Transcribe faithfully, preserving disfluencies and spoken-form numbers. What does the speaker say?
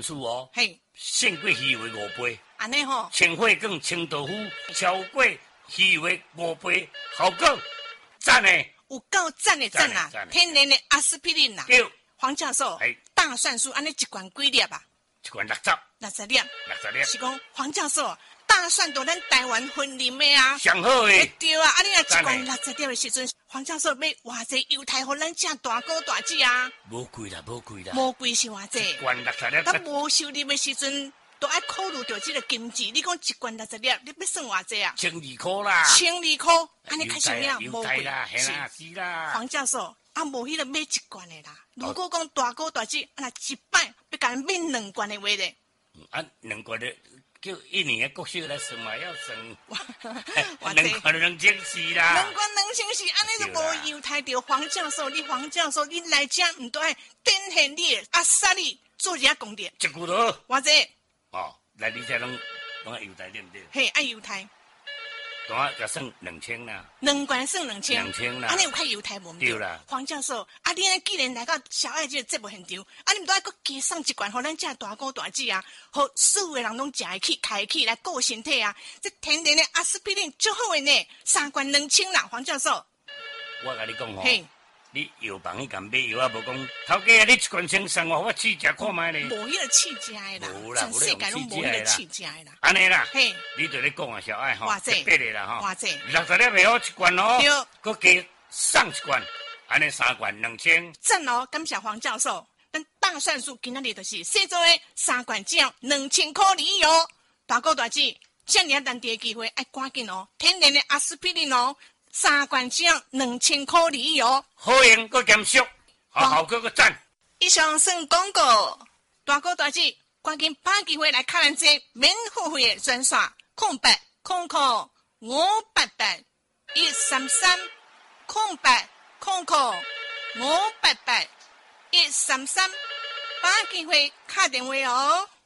是哦， 嘿， 胜过鱼为五倍， 安尼吼， 清火粿、清豆腐超过鱼为五倍，效果赞诶！ 有够赞的赞啦赞的赞！的天然的阿司匹林啦， 对， 黄教授嘿， 大蒜素安尼一罐几粒啊？ 一罐六十， 六十粒。 六十粒， 是讲黄教授，大蒜都咱台湾分啉的啊。 上好诶！ 对啊，啊你若一赞的罐六十粒的时阵，黄教授要偌济犹太互咱食大哥大姐啊？ 无贵啦，无贵啦， 无贵是偌济？ 一罐六十粒， 咱无收入的时阵，都爱考虑到这个经济。你讲一罐六十粒，你要算偌济啊？ 千二箍啦， 千二块，安尼较少呀， 犹无贵太啦， 是嘿啦，是啦， 黄教授，啊，无迄个买一罐的啦。如果讲大哥大姐，啊，若一摆要甲咱买两罐的话咧， 啊，两罐的叫一年的国税来算嘛，要算哇两罐两千四啦。 两罐两千四，安尼就无犹太着黄教授。你黄教授，你来遮毋都爱展现你的阿萨利做一下功德， 一句都好偌济？ 哦，来你这拢拢爱犹太对不对？ 嘿，爱犹太， 当然就算两千啦， 两罐算两千， 两千啦安尼有较犹太无？ 对啦。 黄教授，啊，你安既然来到小爱这个节目现场，啊，你毋都爱搁加送一罐，互咱遮大哥大姐啊，互所有的人拢食会起、开会起来顾身体啊。这天然的阿司匹林最好的呢，三罐两千啦，黄教授。 我甲你讲吼， 嘿， 你药房去甲买药啊，无讲头家啊，你一罐先送我，我试食看卖咧。 无迄个气食的啦， 无啦全世界拢无迄个气食的啦。 安尼啦， 嘿， 你对咧讲啊，小爱吼， 偌济特别的啦吼， 偌济六十粒袂好一罐哦， 对， 佮加送一罐，安尼三罐两千。 赞哦，感谢黄教授。咱大蒜素今仔日就是细做的三罐只要两千块而已哦。大哥大姐，遮尔难得的机会，爱赶紧哦，天然的阿司匹林哦。三罐只要两千块而已哦， 好用佮减俗，好好佮佮赞。 以上算广告，大哥大姐赶紧把机会来看咱这免付费的专线，空白空空五八八一三三，空白空空五八八一三三，把机会打电话哦。